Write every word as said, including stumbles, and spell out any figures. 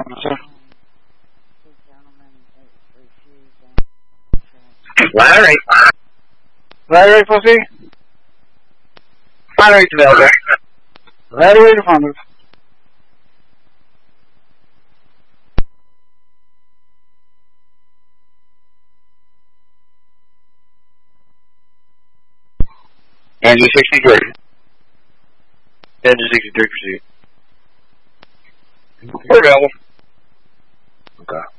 happened, sir? Larry. Larry, pussy? Larry's available. Larry, affirmative. Andrew sixty-three. Andrew sixty-three, proceed. We're available. Okay.